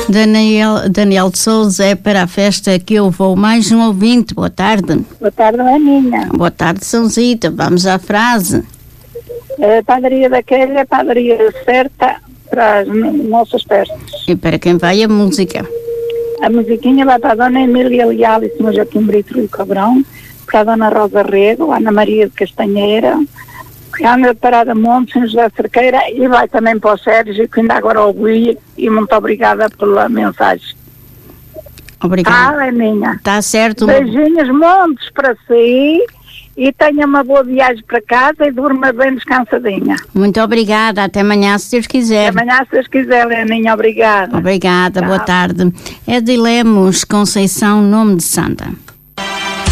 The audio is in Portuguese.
Daniel de Souza, é para a festa que eu vou. Mais um ouvinte, boa tarde. Boa tarde, Aninha. Boa tarde, Sãozita, vamos à frase. A padaria daquele é a padaria certa para as nossas festas. E para quem vai a música? A musiquinha vai para a Dona Emília Leal e Sr. Joaquim Brito e Cobrão, para a Dona Rosa Rego, a Ana Maria de Castanheira, a Ana de Parada Monte, São José Cerqueira, e vai também para o Sérgio, que ainda agora ouvi, e muito obrigada pela mensagem. Obrigada. É minha. Está certo. Beijinhos montes para si, e tenha uma boa viagem para casa e durma bem descansadinha. Muito obrigada, até amanhã, se Deus quiser. Até amanhã, se Deus quiser, Leninha, obrigada. Obrigada, Tchau. boa tarde. É de Lemos, Conceição, nome de Santa.